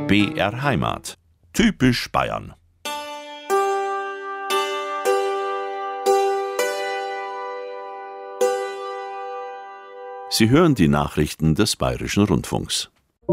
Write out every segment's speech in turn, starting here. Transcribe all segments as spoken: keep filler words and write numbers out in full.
B R Heimat. Typisch Bayern. Sie hören die Nachrichten des Bayerischen Rundfunks.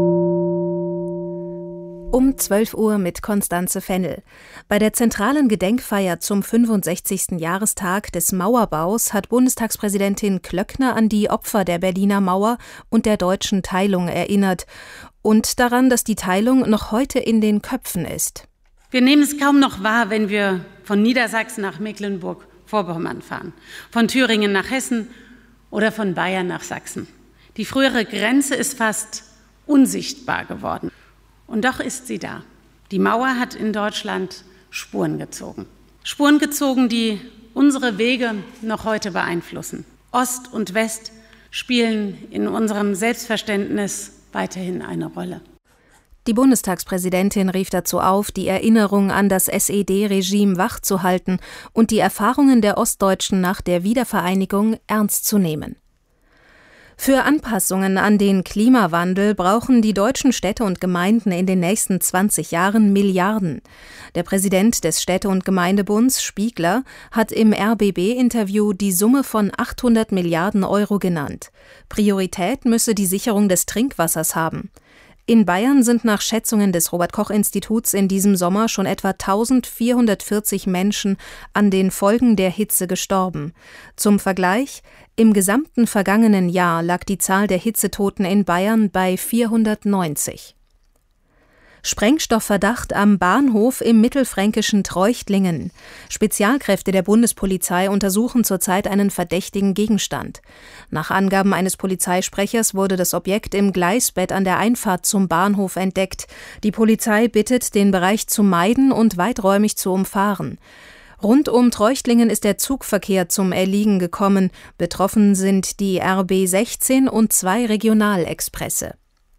Um zwölf Uhr mit Konstanze Fennel. Bei der zentralen Gedenkfeier zum fünfundsechzigsten Jahrestag des Mauerbaus hat Bundestagspräsidentin Klöckner an die Opfer der Berliner Mauer und der deutschen Teilung erinnert und daran, dass die Teilung noch heute in den Köpfen ist. Wir nehmen es kaum noch wahr, wenn wir von Niedersachsen nach Mecklenburg-Vorpommern fahren, von Thüringen nach Hessen oder von Bayern nach Sachsen. Die frühere Grenze ist fast unsichtbar geworden. Und doch ist sie da. Die Mauer hat in Deutschland Spuren gezogen. Spuren gezogen, die unsere Wege noch heute beeinflussen. Ost und West spielen in unserem Selbstverständnis weiterhin eine Rolle. Die Bundestagspräsidentin rief dazu auf, die Erinnerung an das S E D-Regime wachzuhalten und die Erfahrungen der Ostdeutschen nach der Wiedervereinigung ernst zu nehmen. Für Anpassungen an den Klimawandel brauchen die deutschen Städte und Gemeinden in den nächsten zwanzig Jahren Milliarden. Der Präsident des Städte- und Gemeindebunds, Spiegler, hat im R B B-Interview die Summe von achthundert Milliarden Euro genannt. Priorität müsse die Sicherung des Trinkwassers haben. In Bayern sind nach Schätzungen des Robert-Koch-Instituts in diesem Sommer schon etwa eintausendvierhundertvierzig Menschen an den Folgen der Hitze gestorben. Zum Vergleich: Im gesamten vergangenen Jahr lag die Zahl der Hitzetoten in Bayern bei vierhundertneunzig. Sprengstoffverdacht am Bahnhof im mittelfränkischen Treuchtlingen. Spezialkräfte der Bundespolizei untersuchen zurzeit einen verdächtigen Gegenstand. Nach Angaben eines Polizeisprechers wurde das Objekt im Gleisbett an der Einfahrt zum Bahnhof entdeckt. Die Polizei bittet, den Bereich zu meiden und weiträumig zu umfahren. Rund um Treuchtlingen ist der Zugverkehr zum Erliegen gekommen. Betroffen sind die R B sechzehn und zwei Regionalexpresse.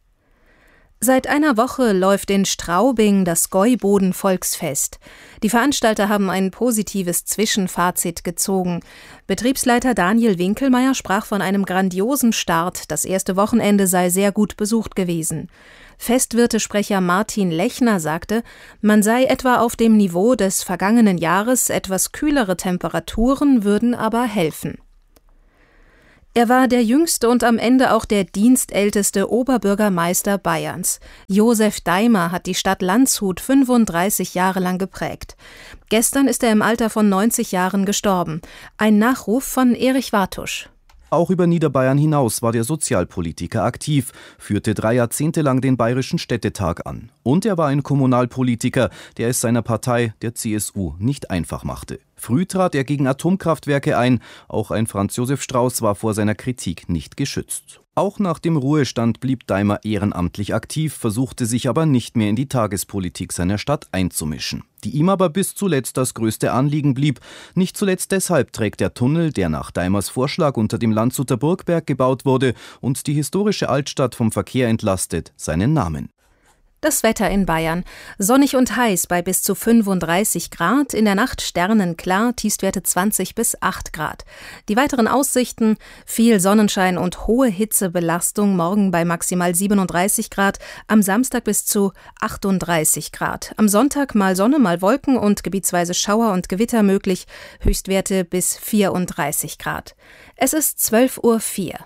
Seit einer Woche läuft in Straubing das Gäuboden-Volksfest. Die Veranstalter haben ein positives Zwischenfazit gezogen. Betriebsleiter Daniel Winkelmeier sprach von einem grandiosen Start. Das erste Wochenende sei sehr gut besucht gewesen. Festwirtesprecher Martin Lechner sagte, man sei etwa auf dem Niveau des vergangenen Jahres, etwas kühlere Temperaturen würden aber helfen. Er war der jüngste und am Ende auch der dienstälteste Oberbürgermeister Bayerns. Josef Daimer hat die Stadt Landshut fünfunddreißig Jahre lang geprägt. Gestern ist er im Alter von neunzig Jahren gestorben. Ein Nachruf von Erich Wartusch. Auch über Niederbayern hinaus war der Sozialpolitiker aktiv, führte drei Jahrzehnte lang den Bayerischen Städtetag an. Und er war ein Kommunalpolitiker, der es seiner Partei, der C S U, nicht einfach machte. Früh trat er gegen Atomkraftwerke ein, auch ein Franz Josef Strauß war vor seiner Kritik nicht geschützt. Auch nach dem Ruhestand blieb Daimer ehrenamtlich aktiv, versuchte sich aber nicht mehr in die Tagespolitik seiner Stadt einzumischen, die ihm aber bis zuletzt das größte Anliegen blieb. Nicht zuletzt deshalb trägt der Tunnel, der nach Daimers Vorschlag unter dem Landshuter Burgberg gebaut wurde und die historische Altstadt vom Verkehr entlastet, seinen Namen. Das Wetter in Bayern. Sonnig und heiß bei bis zu fünfunddreißig Grad, in der Nacht sternenklar, Tiefstwerte zwanzig bis acht Grad. Die weiteren Aussichten: viel Sonnenschein und hohe Hitzebelastung, morgen bei maximal siebenunddreißig Grad, am Samstag bis zu achtunddreißig Grad. Am Sonntag mal Sonne, mal Wolken und gebietsweise Schauer und Gewitter möglich, Höchstwerte bis vierunddreißig Grad. Es ist zwölf Uhr vier.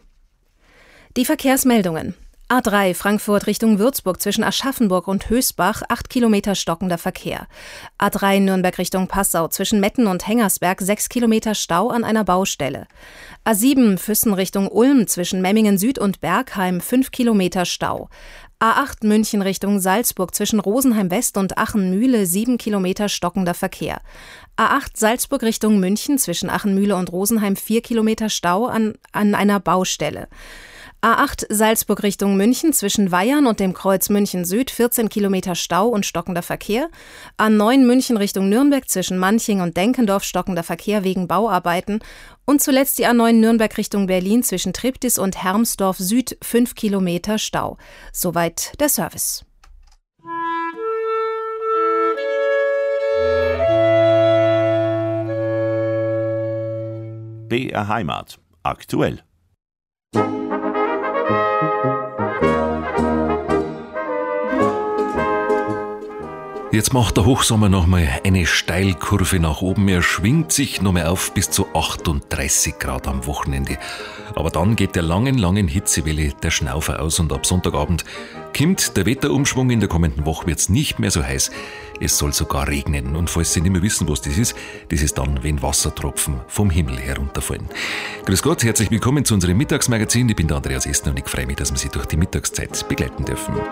Die Verkehrsmeldungen. A drei Frankfurt Richtung Würzburg zwischen Aschaffenburg und Hösbach, acht Kilometer stockender Verkehr. A drei Nürnberg Richtung Passau zwischen Metten und Hengersberg, sechs Kilometer Stau an einer Baustelle. A sieben Füssen Richtung Ulm zwischen Memmingen Süd und Bergheim, fünf Kilometer Stau. A acht München Richtung Salzburg zwischen Rosenheim West und Achenmühle, sieben Kilometer stockender Verkehr. A acht Salzburg Richtung München zwischen Achenmühle und Rosenheim, vier Kilometer Stau an, an einer Baustelle. A acht Salzburg Richtung München zwischen Weyern und dem Kreuz München Süd, vierzehn Kilometer Stau und stockender Verkehr. A neun München Richtung Nürnberg zwischen Manching und Denkendorf, stockender Verkehr wegen Bauarbeiten. Und zuletzt die A neun Nürnberg Richtung Berlin zwischen Triptis und Hermsdorf Süd, fünf Kilometer Stau. Soweit der Service. B R Heimat. Aktuell. jetzt macht der Hochsommer nochmal eine Steilkurve nach oben. Er schwingt sich nochmal auf bis zu achtunddreißig Grad am Wochenende. Aber dann geht der langen, langen Hitzewelle der Schnaufer aus und ab Sonntagabend kommt der Wetterumschwung. In der kommenden Woche wird es nicht mehr so heiß. Es soll sogar regnen. Und falls Sie nicht mehr wissen, was das ist, das ist dann, wenn Wassertropfen vom Himmel herunterfallen. Grüß Gott, herzlich willkommen zu unserem Mittagsmagazin. Ich bin der Andreas Estner und ich freue mich, dass wir Sie durch die Mittagszeit begleiten dürfen.